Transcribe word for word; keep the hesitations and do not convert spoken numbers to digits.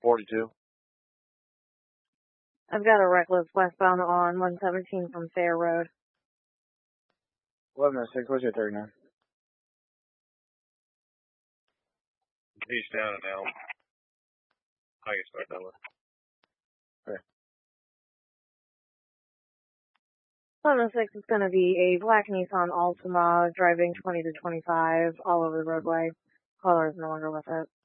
forty-two. I've got a reckless westbound on one seventeen from Fair Road. eleven oh six, what's your thirty-nine? He's down and out. I can start that one. Okay. eleven oh six is going to be a black Nissan Altima driving twenty to twenty-five all over the roadway. Caller is no longer with it.